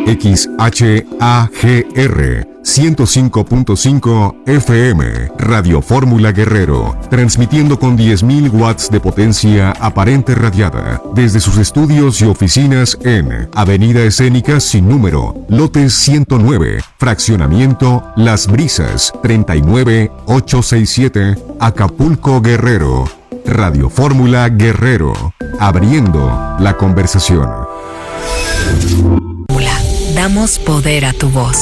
XHAGR 105.5 FM, Radio Fórmula Guerrero, transmitiendo con 10.000 watts de potencia aparente radiada, desde sus estudios y oficinas en Avenida Escénica sin número, lote 109, fraccionamiento Las Brisas, 39867, Acapulco, Guerrero. Radio Fórmula Guerrero, abriendo la conversación. Damos poder a tu voz.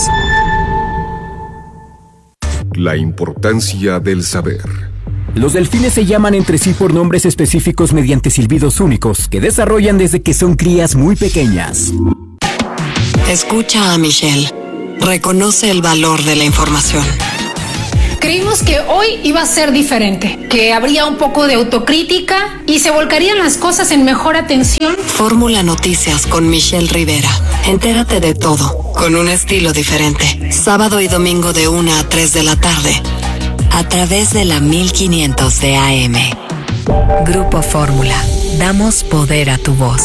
La importancia del saber. Los delfines se llaman entre sí por nombres específicos mediante silbidos únicos que desarrollan desde que son crías muy pequeñas. Escucha a Michelle. Reconoce el valor de la información. Creímos que hoy iba a ser diferente, que habría un poco de autocrítica y se volcarían las cosas en mejor atención. Fórmula Noticias con Michelle Rivera. Entérate de todo, con un estilo diferente. Sábado y domingo de 1 a 3 de la tarde. A través de la 1500 de AM. Grupo Fórmula. Damos poder a tu voz.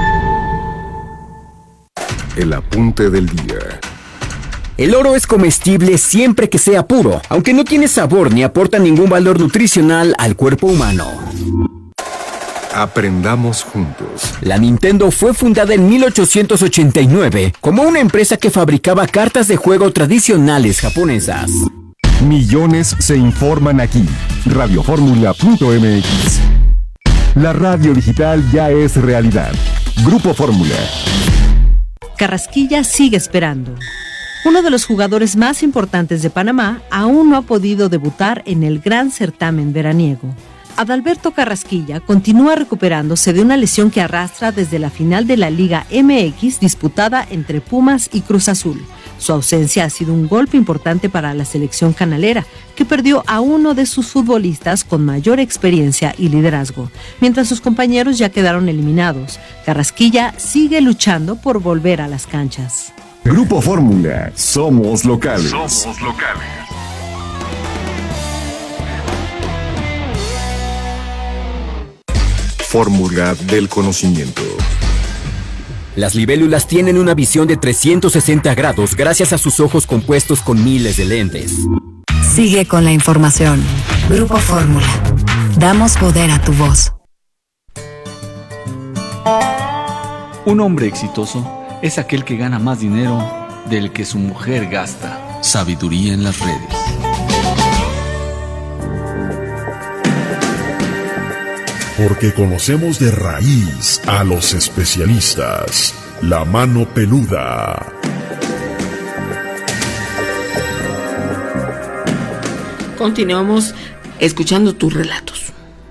El apunte del día. El oro es comestible siempre que sea puro, aunque no tiene sabor ni aporta ningún valor nutricional al cuerpo humano. Aprendamos juntos. La Nintendo fue fundada en 1889 como una empresa que fabricaba cartas de juego tradicionales japonesas. Millones se informan aquí. Radioformula.mx. La radio digital ya es realidad. Grupo Fórmula. Carrasquilla sigue esperando. Uno de los jugadores más importantes de Panamá aún no ha podido debutar en el gran certamen veraniego. Adalberto Carrasquilla continúa recuperándose de una lesión que arrastra desde la final de la Liga MX disputada entre Pumas y Cruz Azul. Su ausencia ha sido un golpe importante para la selección canalera, que perdió a uno de sus futbolistas con mayor experiencia y liderazgo. Mientras sus compañeros ya quedaron eliminados, Carrasquilla sigue luchando por volver a las canchas. Grupo Fórmula. Somos locales. Somos locales. Fórmula del conocimiento. Las libélulas tienen una visión de 360 grados gracias a sus ojos compuestos con miles de lentes. Sigue con la información. Grupo Fórmula. Damos poder a tu voz. Un hombre exitoso es aquel que gana más dinero del que su mujer gasta. Sabiduría en las redes. Porque conocemos de raíz a los especialistas. La mano peluda. Continuamos escuchando tus relatos.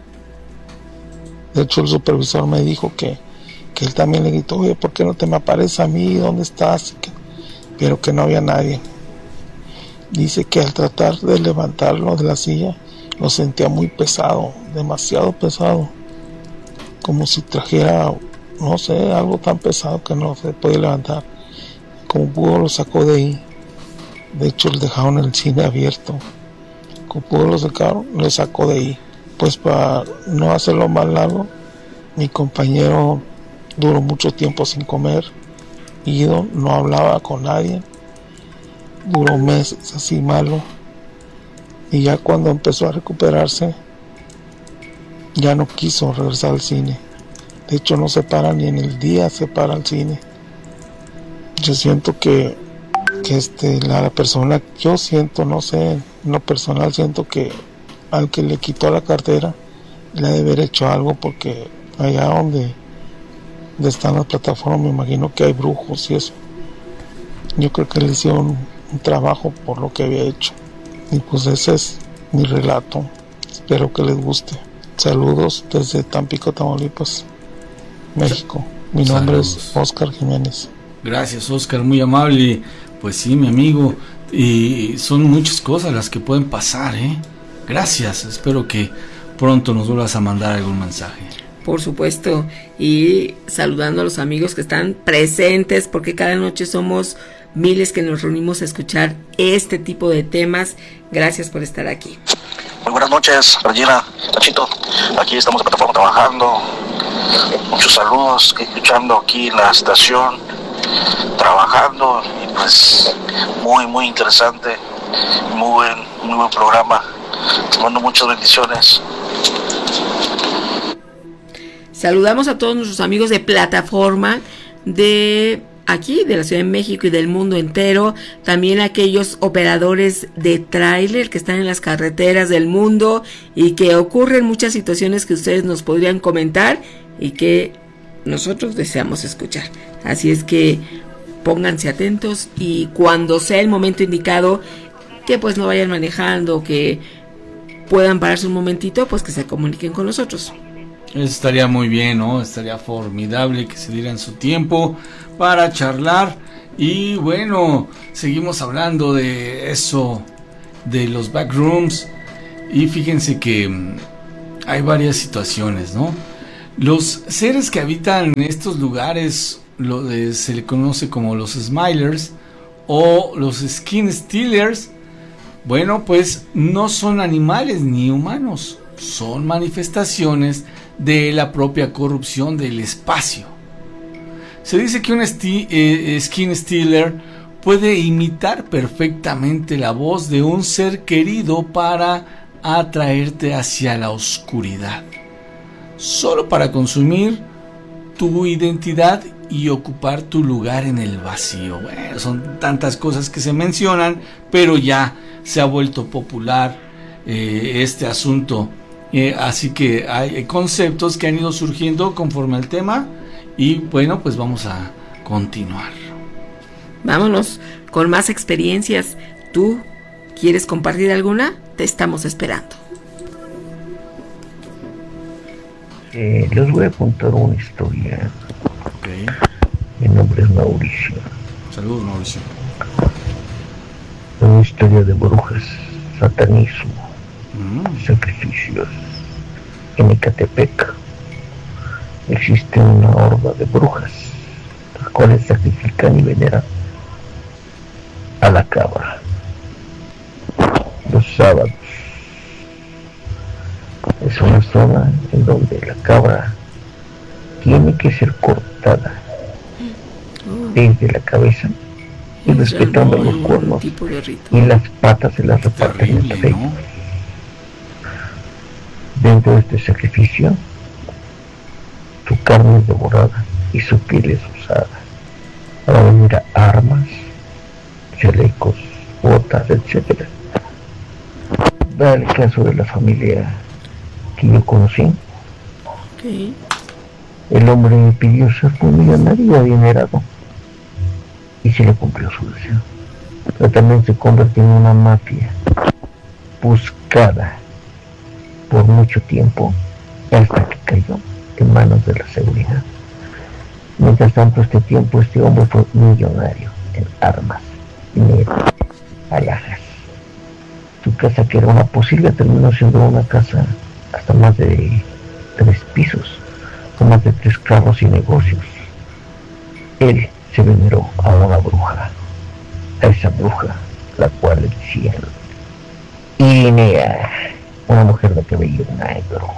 De hecho, el supervisor me dijo que él también le gritó: oye, ¿por qué no te me apareces a mí? ¿Dónde estás? Pero que no había nadie. Dice que al tratar de levantarlo de la silla, lo sentía muy pesado, demasiado pesado, como si trajera, no sé, algo tan pesado que no se podía levantar. Como pudo lo sacó de ahí. De hecho, le dejaron el cine abierto. Como pudo lo sacaron, lo sacó de ahí. Pues para no hacerlo más largo, mi compañero duró mucho tiempo sin comer, ido, no hablaba con nadie, duró meses así malo, y ya cuando empezó a recuperarse ya no quiso regresar al cine. De hecho, no se para ni en el día, se para al cine. Yo siento que la persona, yo siento, no sé, en lo personal siento que al que le quitó la cartera le ha de haber hecho algo, porque allá donde están las plataformas me imagino que hay brujos y eso. Yo creo que le hicieron un trabajo por lo que había hecho. Y pues ese es mi relato. Espero que les guste. Saludos desde Tampico, Tamaulipas, México. Mi nombre es Oscar Jiménez. Gracias, Oscar, muy amable. Pues sí, mi amigo, y son muchas cosas las que pueden pasar, ¿eh? Gracias, espero que pronto nos vuelvas a mandar algún mensaje. Por supuesto, y saludando a los amigos que están presentes, porque cada noche somos miles que nos reunimos a escuchar este tipo de temas. Gracias por estar aquí. Muy buenas noches, Regina, Nachito. Aquí estamos en plataforma trabajando. Muchos saludos, escuchando aquí en la estación. trabajando, y pues muy interesante, muy buen programa. Te mando muchas bendiciones. Saludamos a todos nuestros amigos de plataforma de aquí, de la Ciudad de México y del mundo entero. También a aquellos operadores de tráiler que están en las carreteras del mundo y que ocurren muchas situaciones que ustedes nos podrían comentar y que nosotros deseamos escuchar. Así es que pónganse atentos y cuando sea el momento indicado, que pues no vayan manejando, que puedan pararse un momentito, pues que se comuniquen con nosotros. Eso estaría muy bien, ¿no? Estaría formidable que se dieran su tiempo para charlar. Y bueno, seguimos hablando de eso, de los backrooms. Y fíjense que hay varias situaciones, ¿no? Los seres que habitan en estos lugares se le conoce como los Smilers o los Skin Stealers. Bueno, pues no son animales ni humanos, son manifestaciones de la propia corrupción del espacio. Se dice que un Skin Stealer puede imitar perfectamente la voz de un ser querido para atraerte hacia la oscuridad, solo para consumir tu identidad y ocupar tu lugar en el vacío. Bueno, son tantas cosas que se mencionan, pero ya se ha vuelto popular este asunto. Así que hay conceptos que han ido surgiendo conforme al tema y bueno, pues vamos a continuar. Vámonos con más experiencias. ¿Tú quieres compartir alguna? Te estamos esperando. Les voy a contar una historia. Okay. Mi nombre es Mauricio. Saludos, Mauricio. Una historia de brujas, satanismo, sacrificios. En Ecatepec existe una horda de brujas, las cuales sacrifican y veneran a la cabra los sábados. Es una zona en donde la cabra tiene que ser cortada desde la cabeza y respetando los cuernos y las patas se las reparten entre ellos. Dentro de este sacrificio, su carne es devorada y su piel es usada para vender armas, chalecos, botas, etc. Da el caso de la familia que yo conocí. Okay. El hombre pidió ser un millonario adinerado y se le cumplió su deseo, pero también se convirtió en una mafia buscada por mucho tiempo hasta que cayó en manos de la seguridad. Mientras tanto, este hombre fue millonario en armas, dinero, alhajas. Su casa, que era una posible, terminó siendo una casa hasta más de 3 pisos, con más de 3 carros y negocios. Él se veneró a una bruja, a esa bruja, la cual le decían Irinea, una mujer de cabello negro,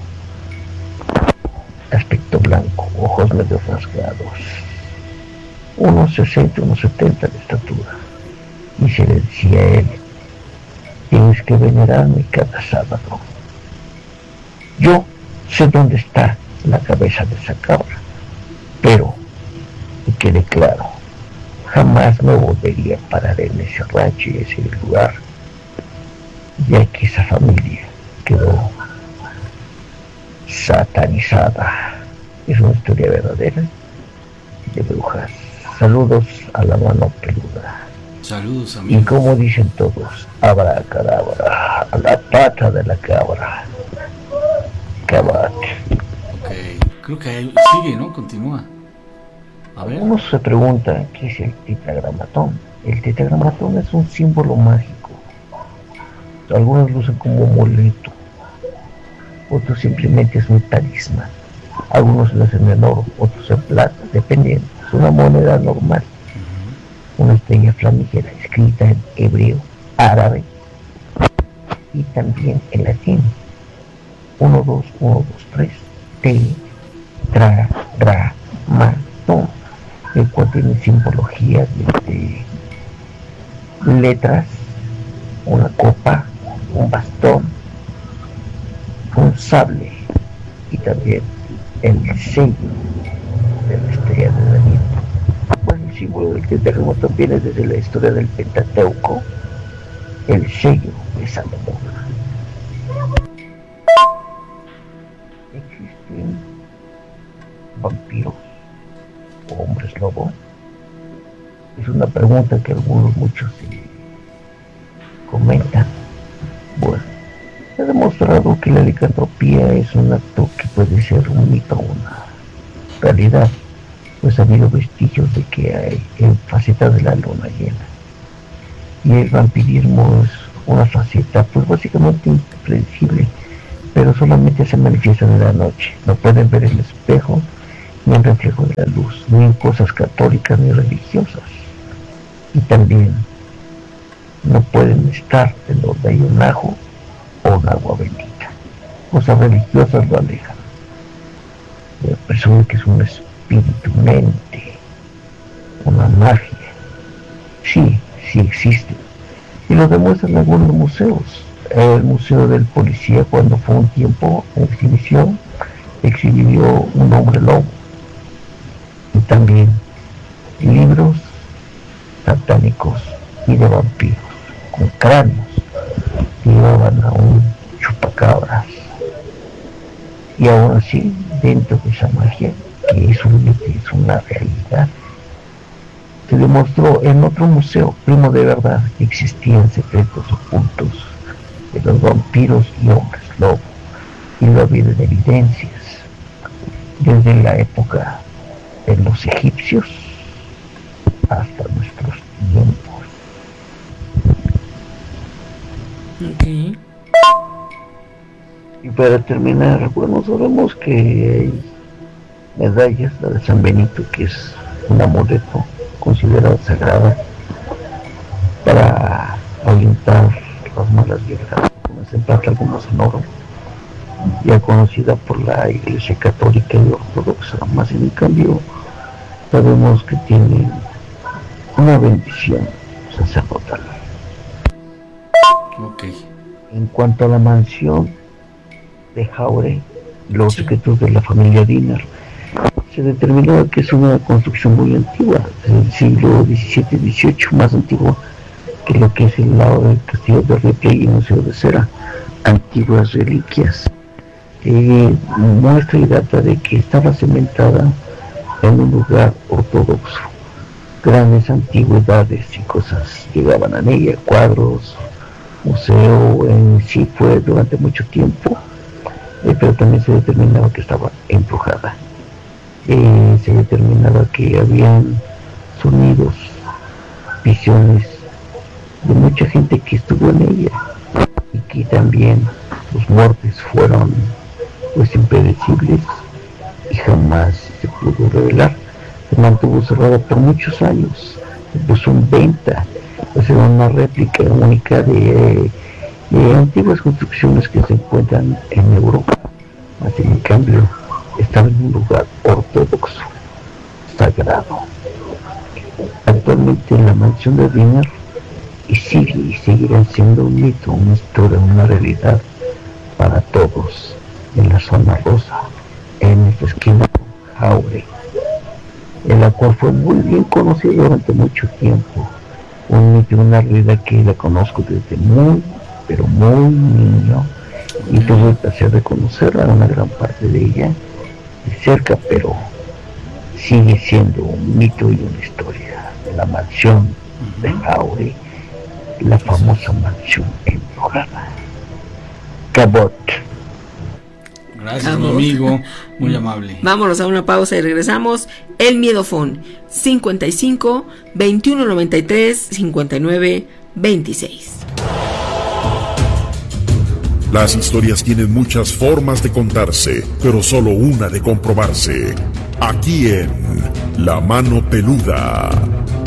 aspecto blanco, ojos medio rasgados, unos 60, unos 70 de estatura, y se le decía a él: tienes que venerarme cada sábado. Yo sé dónde está la cabeza de esa cabra, pero, que quede claro, jamás me volvería a parar en ese rancho y ese lugar, ya que esa familia quedó satanizada. Es una historia verdadera de brujas. Saludos a la mano peluda. Saludos, amigos. Y como dicen todos, abracadabra, a la pata de la cabra. Cabat. Ok, creo que ahí sigue, ¿no? Continúa. A ver. Uno se pregunta qué es el tetragramatón. El tetragramatón es un símbolo mágico. Algunos lo usan como amuleto, otros simplemente es un talismán. Algunos lo hacen en oro, otros en plata, dependiendo. Es una moneda normal, una estrella flamígera escrita en hebreo, árabe y también en latín. 1, 2, 1, 2, 3, tetragramatón. el cual tiene simbología desde letras, una copa, un bastón, un sable y también el sello de la estrella de Daniel. Bueno, el símbolo del terremoto viene desde la historia del Pentateuco, el sello de Salomón. ¿Existen vampiros o hombres lobo? Es una pregunta que muchos comentan. Bueno, se ha demostrado que la licantropía es un acto que puede ser un mito o una realidad, pues ha habido vestigios de que hay en facetas de la luna llena. Y el vampirismo es una faceta pues básicamente impredecible, pero solamente se manifiesta en la noche. No pueden ver el espejo ni el reflejo de la luz, ni en cosas católicas ni religiosas. Y también no pueden estar en donde hay un ajo o un agua bendita. Cosas religiosas lo alejan. La persona que es un espíritu, mente, una magia, sí existe. Y lo demuestran algunos museos. El Museo del Policía, cuando fue un tiempo en exhibición, exhibió un hombre lobo. Y también libros satánicos y de vampiros, con cráneos, que llevaban a un chupacabras. Y aún así, dentro de esa magia, que es una realidad, se demostró en otro museo, primo de verdad, que existían secretos ocultos de los vampiros y hombres lobo, y lo ha habido en evidencias desde la época de los egipcios hasta nuestros tiempos. Okay. Y para terminar, bueno, sabemos que hay medallas, la de San Benito, que es un amuleto considerada sagrada para ahuyentar las malas vibras, algunas en plata, algunas en oro, ya conocida por la Iglesia Católica y Ortodoxa, más en cambio sabemos que tiene una bendición sacerdotal. Okay. En cuanto a la mansión de Jaure, los secretos de la familia Dinar, se determinó que es una construcción muy antigua, del siglo XVII-XVIII, más antigua que lo que es el lado del castillo de Ripley y el Museo de Cera, antiguas reliquias. Muestra y data de que estaba cimentada en un lugar ortodoxo. Grandes antigüedades y cosas llegaban a ella, cuadros, museo en sí fue durante mucho tiempo, pero también se determinaba que estaba embrujada. Se determinaba que habían sonidos, visiones de mucha gente que estuvo en ella, y que también los muertes fueron pues impredecibles y jamás se pudo revelar. Se mantuvo cerrada por muchos años, se puso en venta, pues era una réplica única de antiguas construcciones que se encuentran en Europa, más en cambio estaba en un lugar ortodoxo, sagrado. Actualmente en la mansión de Dinar, y sigue y seguirá siendo un mito, una historia, una realidad para todos en la zona rosa, en esta esquina Jaure, en la cual fue muy bien conocida durante mucho tiempo. Un mito, una realidad que la conozco desde muy, pero muy niño, y tuve el placer de conocerla, una gran parte de ella de cerca, pero sigue siendo un mito y una historia. La mansión de Jaure, la famosa mansión embrujada. Cabot. Gracias, mi amigo, muy amable. Vámonos a una pausa y regresamos. El Miedofón 55 21 93 59 26. Las historias tienen muchas formas de contarse, pero solo una de comprobarse. Aquí en La Mano Peluda.